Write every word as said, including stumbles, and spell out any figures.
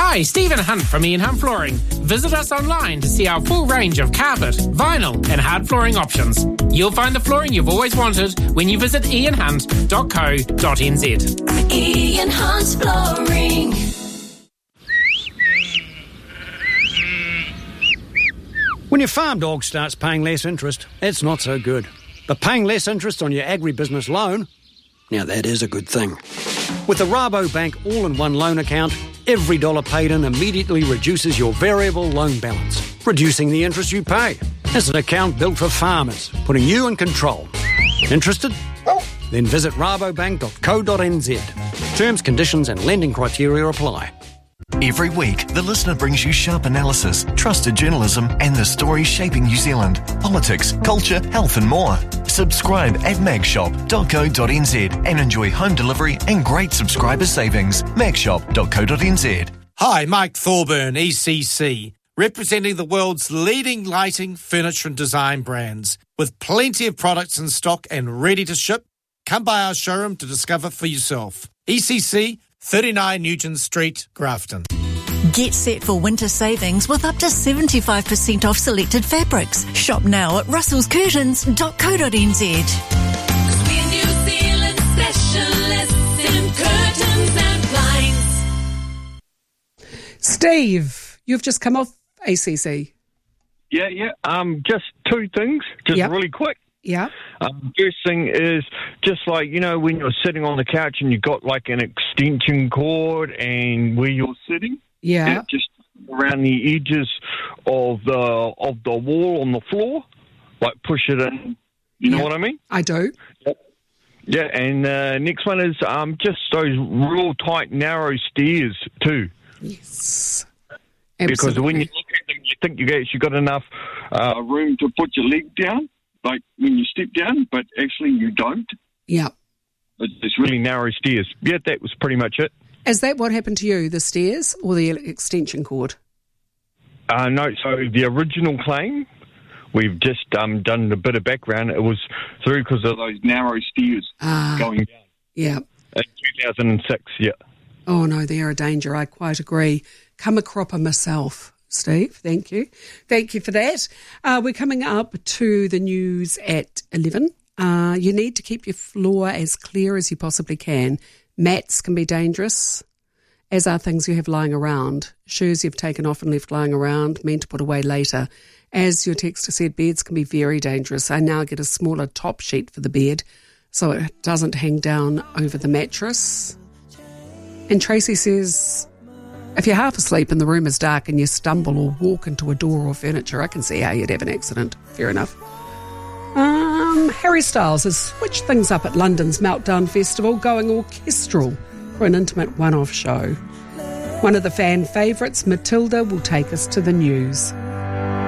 Hi, Stephen Hunt from Ian Hunt Flooring. Visit us online to see our full range of carpet, vinyl and hard flooring options. You'll find the flooring you've always wanted when you visit ian hunt dot co dot n z. Ian Hunt Flooring. When your farm dog starts paying less interest, it's not so good. But paying less interest on your agribusiness loan, now that is a good thing. With the Rabobank all-in-one loan account, every dollar paid in immediately reduces your variable loan balance, reducing the interest you pay. It's an account built for farmers, putting you in control. Interested? Then visit rabobank dot co dot n z. Terms, conditions and lending criteria apply. Every week, the listener brings you sharp analysis, trusted journalism and the stories shaping New Zealand. Politics, culture, health and more. Subscribe at magshop dot co dot n z and enjoy home delivery and great subscriber savings. magshop dot co dot n z. Hi, Mike Thorburn, E C C, representing the world's leading lighting, furniture and design brands. With plenty of products in stock and ready to ship, come by our showroom to discover for yourself. E C C, thirty-nine Nugent Street, Grafton. Get set for winter savings with up to seventy-five percent off selected fabrics. Shop now at russells curtains dot co dot n z. We're New Zealand specialists in curtains and blinds. Steve, you've just come off A C C. Yeah, yeah. Um, just two things, just Yep. really quick. Yeah. Um, first thing is just like, you know, when you're sitting on the couch and you've got like an extension cord and where you're sitting, Yeah. just around the edges of the of the wall on the floor, like push it in. You know Yeah. what I mean? I do. Yeah, and uh, next one is um, just those real tight, narrow stairs too. Yes. Because Absolutely. when you look at them, you think you actually got enough uh, room to put your leg down, like when you step down, but actually you don't. Yeah. It's it's really narrow stairs. Yeah, that was pretty much it. Is that what happened to you, the stairs or the extension cord? Uh, no, so the original claim, we've just um, done a bit of background. It was through because of those narrow stairs Ah. going down Yeah. in two thousand six, yeah. Oh, no, they're a danger. I quite agree. Come a cropper myself, Steve. Thank you. Thank you for that. Uh, we're coming up to the news at eleven. Uh, you need to keep your floor as clear as you possibly can. Mats can be dangerous, as are things you have lying around. Shoes you've taken off and left lying around, meant to put away later. As your texter said, beds can be very dangerous. I now get a smaller top sheet for the bed so it doesn't hang down over the mattress. And Tracy says, if you're half asleep and the room is dark and you stumble or walk into a door or furniture, I can see how you'd have an accident. Fair enough. Um, Harry Styles has switched things up at London's Meltdown Festival, going orchestral for an intimate one-off show. One of the fan favourites, Matilda, will take us to the news.